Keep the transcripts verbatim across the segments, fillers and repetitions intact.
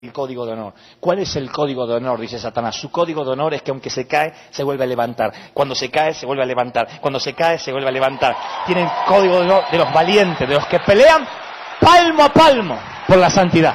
el código de honor. ¿Cuál es el código de honor? Dice Satanás. Su código de honor es que aunque se cae, se vuelve a levantar. Cuando se cae, se vuelve a levantar. Cuando se cae, se vuelve a levantar. Tienen código de honor de los valientes, de los que pelean palmo a palmo por la santidad.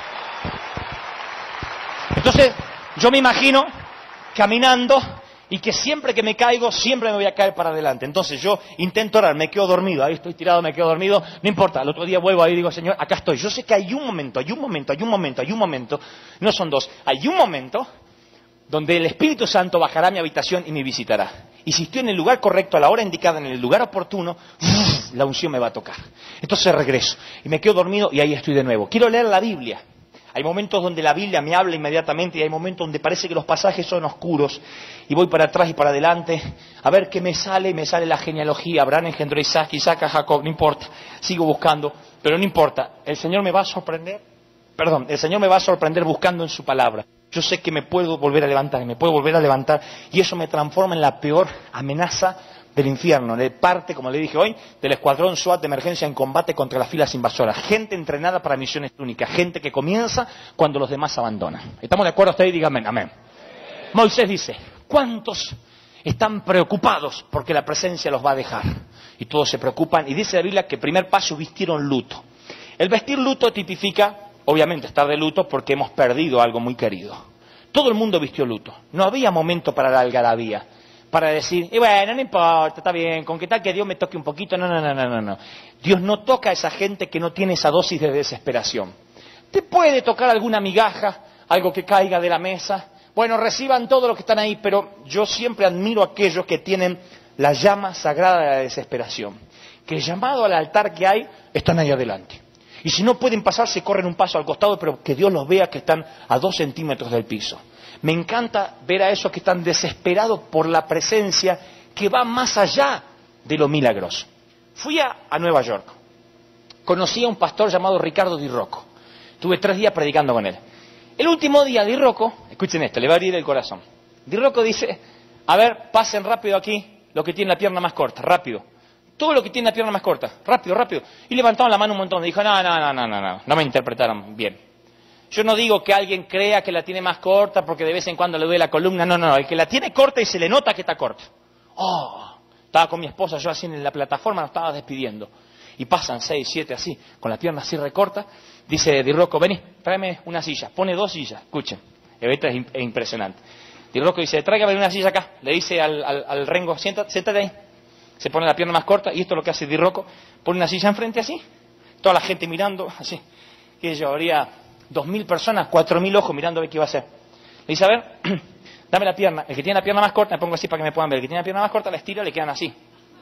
Entonces, yo me imagino caminando y que siempre que me caigo, siempre me voy a caer para adelante. Entonces yo intento orar, me quedo dormido, ahí estoy tirado, me quedo dormido, no importa, al otro día vuelvo ahí y digo, Señor, acá estoy. Yo sé que hay un momento, hay un momento, hay un momento, hay un momento, no son dos, hay un momento donde el Espíritu Santo bajará a mi habitación y me visitará. Y si estoy en el lugar correcto, a la hora indicada, en el lugar oportuno, la unción me va a tocar. Entonces regreso y me quedo dormido y ahí estoy de nuevo. Quiero leer la Biblia. Hay momentos donde la Biblia me habla inmediatamente y hay momentos donde parece que los pasajes son oscuros y voy para atrás y para adelante a ver qué me sale, y me sale la genealogía. Abraham engendró a Isaac, Isaac a Jacob, no importa, sigo buscando, pero no importa, el Señor me va a sorprender, perdón, el Señor me va a sorprender buscando en su palabra. Yo sé que me puedo volver a levantar, me puedo volver a levantar y eso me transforma en la peor amenaza del infierno, de parte, como le dije hoy, del escuadrón SWAT de emergencia en combate contra las filas invasoras. Gente entrenada para misiones únicas, gente que comienza cuando los demás abandonan. ¿Estamos de acuerdo? Ustedes digan amén, amén. Moisés dice, ¿cuántos están preocupados porque la presencia los va a dejar? Y todos se preocupan, y dice la Biblia que el primer paso vistieron luto. El vestir luto tipifica, obviamente, estar de luto porque hemos perdido algo muy querido. Todo el mundo vistió luto. No había momento para la algarabía, para decir, y bueno, no importa, está bien, con qué tal que Dios me toque un poquito. No, no, no, no, no, no. Dios no toca a esa gente que no tiene esa dosis de desesperación. Te puede tocar alguna migaja, algo que caiga de la mesa. Bueno, reciban todo lo que están ahí, pero yo siempre admiro a aquellos que tienen la llama sagrada de la desesperación. Que llamado al altar que hay, están ahí adelante. Y si no pueden pasar, se corren un paso al costado, pero que Dios los vea que están a dos centímetros del piso. Me encanta ver a esos que están desesperados por la presencia que va más allá de lo milagroso. Fui a, a Nueva York. Conocí a un pastor llamado Ricardo Di Rocco. Tuve tres días predicando con él. El último día, Di Rocco, escuchen esto, le va a abrir el corazón. Di Rocco dice, a ver, pasen rápido aquí lo que tiene la pierna más corta, rápido. Todo lo que tiene la pierna más corta, rápido, rápido. Y levantaron la mano un montón. Y dijo, no, no, no, no, no, no, no me interpretaron bien. Yo no digo que alguien crea que la tiene más corta porque de vez en cuando le duele la columna. No, no, no. El que la tiene corta y se le nota que está corta. Oh, estaba con mi esposa, yo así en la plataforma, nos estaba despidiendo. Y pasan seis, siete así, con la pierna así recorta. Dice Di Rocco, vení, tráeme una silla. Pone dos sillas, escuchen. Esto es impresionante. Di Rocco dice, tráigame una silla acá. Le dice al, al, al rengo, siéntate, siéntate ahí. Se pone la pierna más corta y esto es lo que hace Di Rocco. Pone una silla enfrente así. Toda la gente mirando así. Y yo habría dos mil personas, cuatro mil ojos mirando a ver qué iba a hacer. Le dice, a ver, dame la pierna. El que tiene la pierna más corta, me pongo así para que me puedan ver. El que tiene la pierna más corta, la estira, le quedan así.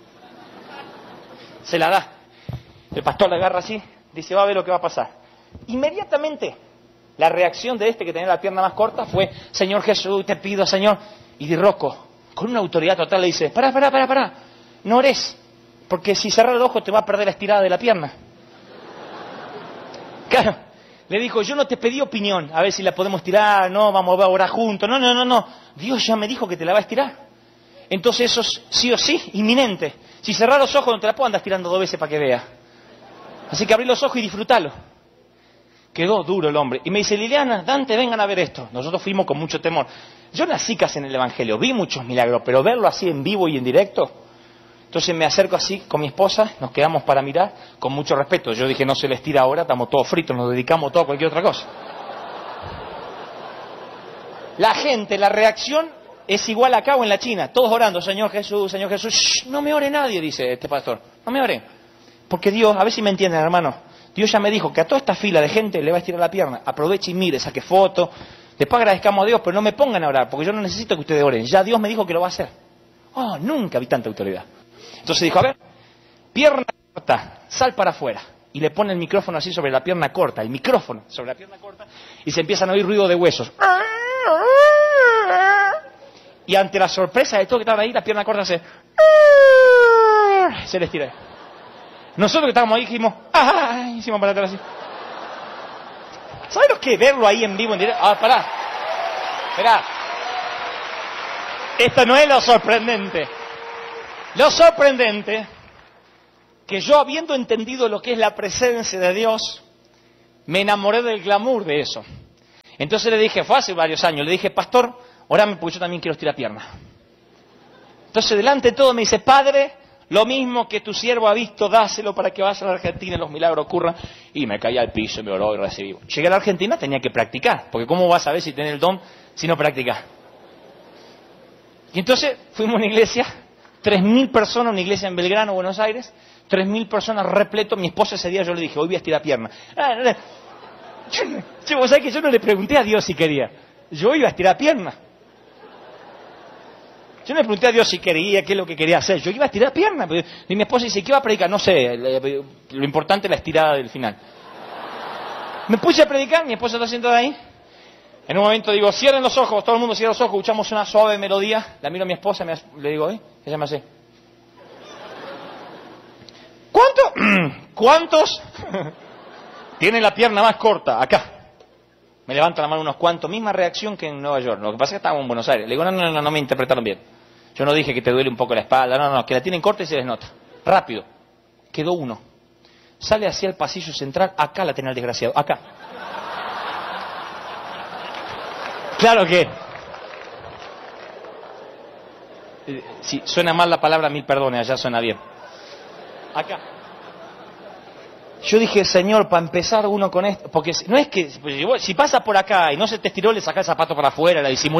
Se la da. El pastor la agarra así, dice, va a ver lo que va a pasar. Inmediatamente, la reacción de este que tenía la pierna más corta fue, Señor Jesús, te pido, Señor. Y Di Rocco, con una autoridad total, le dice, pará, pará, pará, pará. No ores, porque si cerrar el ojo te va a perder la estirada de la pierna. Claro. Le dijo, yo no te pedí opinión, a ver si la podemos tirar, no, vamos a orar juntos. No, no, no, no. Dios ya me dijo que te la va a estirar. Entonces eso es sí o sí, inminente. Si cerrar los ojos no te la puedo andar tirando dos veces para que vea. Así que abrí los ojos y disfrutalo. Quedó duro el hombre. Y me dice, Liliana, Dante, vengan a ver esto. Nosotros fuimos con mucho temor. Yo nací casi en el Evangelio, vi muchos milagros, pero verlo así en vivo y en directo. Entonces me acerco así con mi esposa, nos quedamos para mirar, con mucho respeto. Yo dije, no se les tira ahora, estamos todos fritos, nos dedicamos todo a cualquier otra cosa. La gente, la reacción es igual acá o en la China, todos orando, Señor Jesús, Señor Jesús. Shh, no me ore nadie, dice este pastor, no me oren. Porque Dios, a ver si me entienden, hermano, Dios ya me dijo que a toda esta fila de gente le va a estirar la pierna. Aproveche y mire, saque foto, después agradezcamos a Dios, pero no me pongan a orar, porque yo no necesito que ustedes oren. Ya Dios me dijo que lo va a hacer. Oh, nunca vi tanta autoridad. Entonces dijo, a ver, pierna corta, sal para afuera. Y le pone el micrófono así sobre la pierna corta, el micrófono sobre la pierna corta, y se empiezan a oír ruido de huesos. Y ante la sorpresa de todos que estaban ahí, la pierna corta se... se les tira. Nosotros que estábamos ahí dijimos, ¡ay! Hicimos para atrás así. ¿Sabes lo que es verlo ahí en vivo, en directo? Ah, pará. Esperá. Esto no es lo sorprendente. Lo sorprendente, que yo habiendo entendido lo que es la presencia de Dios, me enamoré del glamour de eso. Entonces le dije, fue hace varios años, le dije, pastor, orame porque yo también quiero estirar pierna. Entonces delante de todo me dice, padre, lo mismo que tu siervo ha visto, dáselo para que vaya a la Argentina y los milagros ocurran. Y me caí al piso, me oró y recibí. Llegué a la Argentina, tenía que practicar, porque ¿cómo vas a saber si tenés el don si no practicás? Y entonces fuimos a una iglesia, tres mil personas, una iglesia en Belgrano, Buenos Aires, tres mil personas repleto. Mi esposa ese día yo le dije, hoy voy a estirar pierna. Ah, no, no. Yo, yo, vos sabés que yo no le pregunté a Dios si quería, yo iba a estirar pierna. Yo no le pregunté a Dios si quería, qué es lo que quería hacer. Yo iba a estirar pierna. Y mi esposa dice, ¿qué va a predicar? No sé, lo importante es la estirada del final. Me puse a predicar, mi esposa está sentada ahí. En un momento digo, cierren los ojos, todo el mundo cierra los ojos, escuchamos una suave melodía. La miro a mi esposa, me, le digo, ¿eh? ¿Qué se llama así? ¿Cuánto? ¿Cuántos tienen la pierna más corta? Acá. Me levanta la mano unos cuantos, misma reacción que en Nueva York. Lo que pasa es que estábamos en Buenos Aires. Le digo, no, no, no, no me interpretaron bien. Yo no dije que te duele un poco la espalda, no, no, que la tienen corta y se les nota. Rápido. Quedó uno. Sale hacia el pasillo central, acá la tenía el desgraciado, acá. Claro que... Si suena mal la palabra, mil perdones, allá suena bien. Acá. Yo dije, Señor, para empezar uno con esto, porque no es que, si pasa por acá y no se te estiró, le sacás el zapato para afuera, la disimulás.